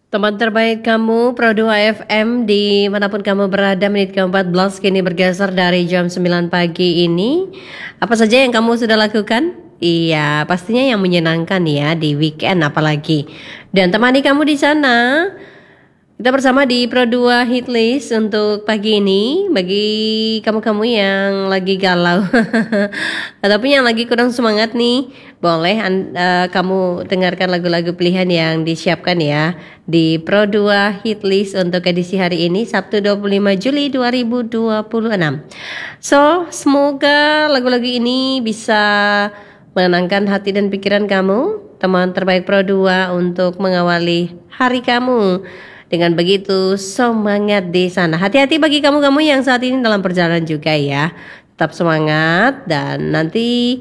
Teman terbaik kamu, Pro 2 FM, dimanapun kamu berada, menit ke-14 kini bergeser dari jam 9 pagi ini. Apa saja yang kamu sudah lakukan? Iya, pastinya yang menyenangkan ya, di weekend apalagi. Dan temani kamu di sana. Kita bersama di Pro 2 Hit List untuk pagi ini. Bagi kamu-kamu yang lagi galau ataupun yang lagi kurang semangat nih, boleh kamu dengarkan lagu-lagu pilihan yang disiapkan ya di Pro 2 Hit List untuk edisi hari ini, Sabtu 25 Juli 2026. So, semoga lagu-lagu ini bisa menenangkan hati dan pikiran kamu, teman terbaik Pro 2, untuk mengawali hari kamu. Dengan begitu semangat di sana. Hati-hati bagi kamu-kamu yang saat ini dalam perjalanan juga ya. Tetap semangat dan nanti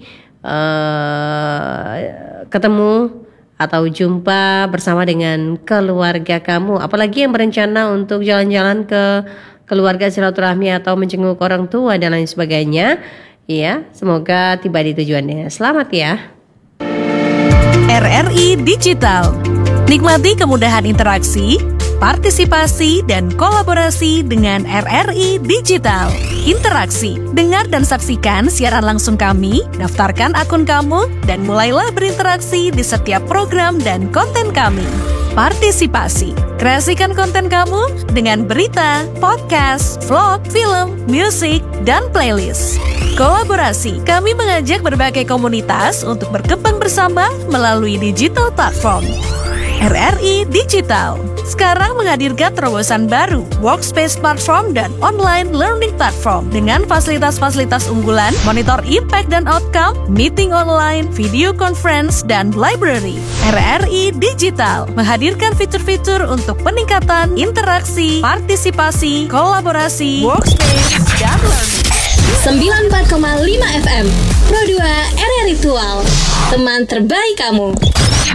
ketemu atau jumpa bersama dengan keluarga kamu. Apalagi yang berencana untuk jalan-jalan ke keluarga, silaturahmi atau menjenguk orang tua dan lain sebagainya. Ya, semoga tiba di tujuannya. Selamat ya. RRI Digital. Nikmati kemudahan interaksi, partisipasi, dan kolaborasi dengan RRI Digital. Interaksi, dengar dan saksikan siaran langsung kami, daftarkan akun kamu, dan mulailah berinteraksi di setiap program dan konten kami. Partisipasi, kreasikan konten kamu dengan berita, podcast, vlog, film, musik, dan playlist. Kolaborasi, kami mengajak berbagai komunitas untuk berkembang bersama melalui digital platform. RRI Digital sekarang menghadirkan terobosan baru, workspace platform dan online learning platform dengan fasilitas-fasilitas unggulan, monitor impact dan outcome, meeting online, video conference, dan library. RRI Digital menghadirkan fitur-fitur untuk peningkatan interaksi, partisipasi, kolaborasi, workspace, dan learning. 94,5 FM Pro 2 RRI Tual, teman terbaik kamu.